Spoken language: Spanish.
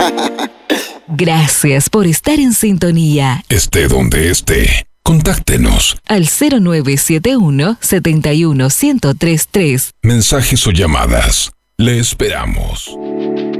Gracias por estar en sintonía. Esté donde esté, contáctenos al 0971 71 1033. Mensajes o llamadas. Le esperamos.